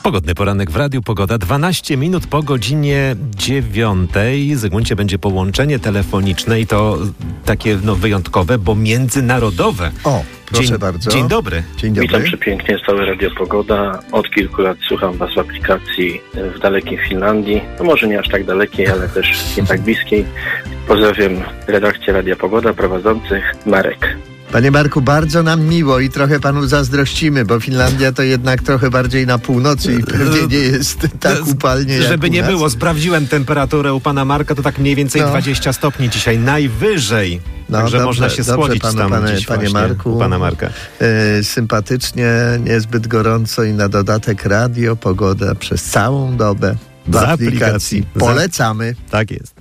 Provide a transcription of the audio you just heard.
Pogodny poranek w Radiu Pogoda. 12 minut po godzinie 9. Zygmuncie, będzie połączenie telefoniczne i to takie wyjątkowe, bo międzynarodowe. O, proszę bardzo. Dzień dobry. Dzień dobry. Witam przepięknie, całe Radio Pogoda. Od kilku lat słucham Was w aplikacji w dalekiej Finlandii. No może nie aż tak dalekiej, ale też nie tak bliskiej. Pozdrawiam redakcję Radia Pogoda, prowadzących Marek. Panie Marku, bardzo nam miło i trochę panu zazdrościmy, bo Finlandia to jednak trochę bardziej na północy i pewnie nie jest tak upalnie jak Żeby u nie nas. było, sprawdziłem temperaturę u pana Marka, to tak mniej więcej 20 stopni dzisiaj, najwyżej. Także dobrze, można się dobrze schłodzić panu, tam panie dziś właśnie Marku. u pana Marka. Sympatycznie, niezbyt gorąco i na dodatek Radio Pogoda przez całą dobę w Za aplikacji. aplikacji. Polecamy. Tak jest.